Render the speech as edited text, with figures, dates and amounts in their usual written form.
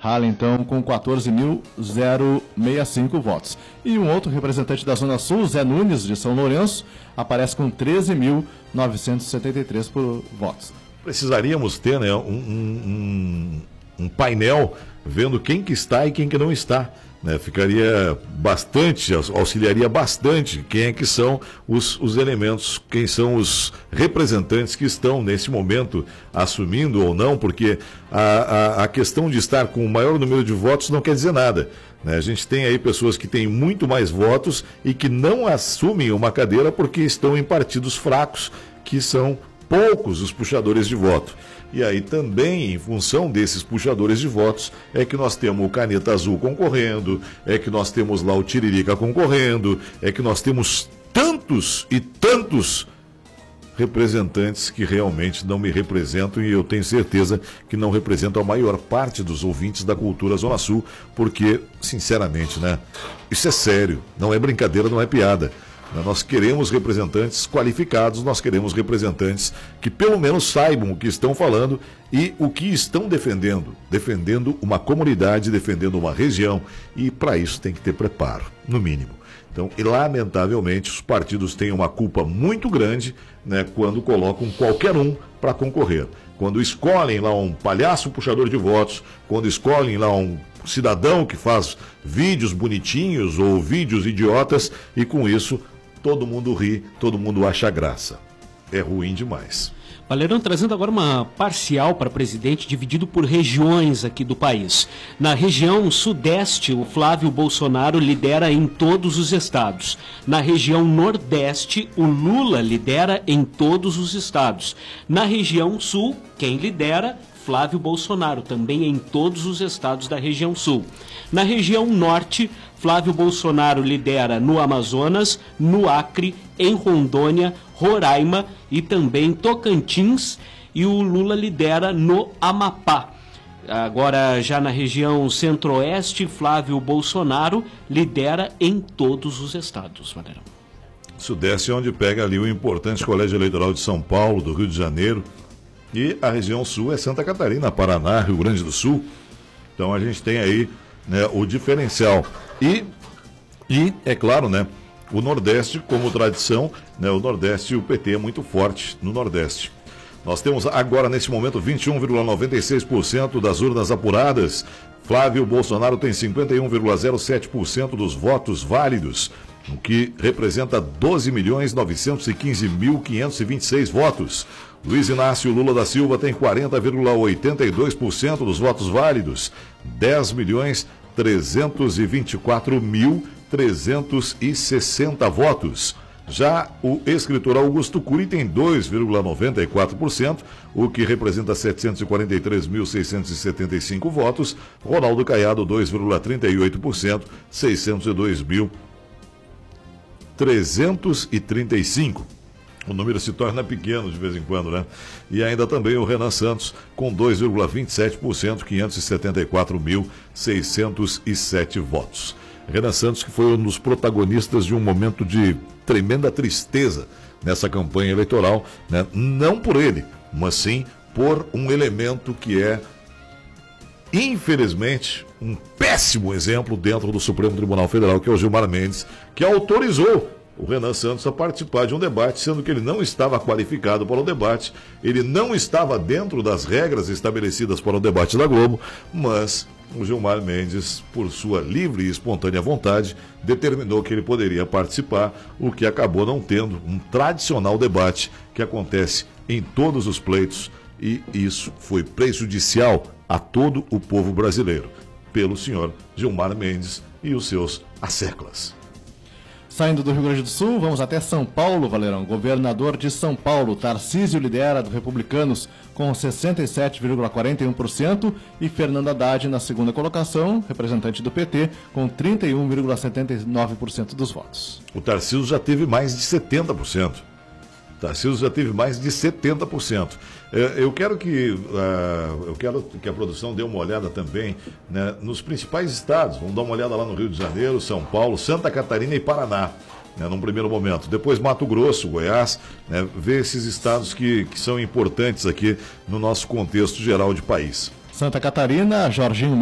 Rala, então, com 14.065 votos. E um outro representante da Zona Sul, Zé Nunes, de São Lourenço, aparece com 13.973 votos. Precisaríamos ter, né, um painel vendo quem que está e quem que não está. Né? Ficaria bastante, auxiliaria bastante quem é que são os elementos, quem são os representantes que estão nesse momento assumindo ou não, porque a questão de estar com o maior número de votos não quer dizer nada. Né? A gente tem aí pessoas que têm muito mais votos e que não assumem uma cadeira porque estão em partidos fracos, que são poucos os puxadores de voto. E aí também, em função desses puxadores de votos, é que nós temos o Caneta Azul concorrendo, é que nós temos lá o Tiririca concorrendo, é que nós temos tantos e tantos representantes que realmente não me representam, e eu tenho certeza que não representam a maior parte dos ouvintes da Cultura Zona Sul, porque, sinceramente, né, isso é sério, não é brincadeira, não é piada. Nós queremos representantes qualificados, nós queremos representantes que pelo menos saibam o que estão falando e o que estão defendendo. Defendendo uma comunidade, defendendo uma região, e para isso tem que ter preparo, no mínimo. Então, e lamentavelmente, os partidos têm uma culpa muito grande, né, quando colocam qualquer um para concorrer. Quando escolhem lá um palhaço puxador de votos, quando escolhem lá um cidadão que faz vídeos bonitinhos ou vídeos idiotas, e com isso todo mundo ri, todo mundo acha graça. É ruim demais. Valerão, trazendo agora uma parcial para presidente, dividido por regiões aqui do país. Na região sudeste, o Flávio Bolsonaro lidera em todos os estados. Na região nordeste, o Lula lidera em todos os estados. Na região sul, quem lidera? Flávio Bolsonaro, também em todos os estados da região sul. Na região norte, Flávio Bolsonaro lidera no Amazonas, no Acre, em Rondônia, Roraima e também Tocantins, e o Lula lidera no Amapá. Agora, já na região centro-oeste, Flávio Bolsonaro lidera em todos os estados, Valerão. Sudeste é onde pega ali o importante Colégio Eleitoral de São Paulo, do Rio de Janeiro, e a região sul é Santa Catarina, Paraná, Rio Grande do Sul. Então a gente tem aí, né, o diferencial. E é claro, né, o Nordeste, como tradição, né, o Nordeste, o PT é muito forte no Nordeste. Nós temos agora, nesse momento, 21,96% das urnas apuradas. Flávio Bolsonaro tem 51,07% dos votos válidos, o que representa 12.915.526 votos. Luiz Inácio Lula da Silva tem 40,82% dos votos válidos, 10.324.360 votos. Já o escritor Augusto Cury tem 2,94%, o que representa 743.675 votos. Ronaldo Caiado, 2,38%, 602.335. O número se torna pequeno de vez em quando, né? E ainda também o Renan Santos, com 2,27%, 574.607 votos. Renan Santos, que foi um dos protagonistas de um momento de tremenda tristeza nessa campanha eleitoral, né? Não por ele, mas sim por um elemento que é, infelizmente, um péssimo exemplo dentro do Supremo Tribunal Federal, que é o Gilmar Mendes, que autorizou o Renan Santos a participar de um debate, sendo que ele não estava qualificado para o debate, ele não estava dentro das regras estabelecidas para o debate da Globo, mas o Gilmar Mendes, por sua livre e espontânea vontade, determinou que ele poderia participar, o que acabou não tendo um tradicional debate que acontece em todos os pleitos, e isso foi prejudicial a todo o povo brasileiro, pelo senhor Gilmar Mendes e os seus asseclas. Saindo do Rio Grande do Sul, vamos até São Paulo, Valerão. Governador de São Paulo, Tarcísio lidera do Republicanos com 67,41% e Fernando Haddad na segunda colocação, representante do PT, com 31,79% dos votos. O Tarcísio já teve mais de 70%. Tarcísio já teve mais de 70%. Eu quero que a produção dê uma olhada também, né, nos principais estados. Vamos dar uma olhada lá no Rio de Janeiro, São Paulo, Santa Catarina e Paraná, né, num primeiro momento. Depois Mato Grosso, Goiás, né, ver esses estados que são importantes aqui no nosso contexto geral de país. Santa Catarina, Jorginho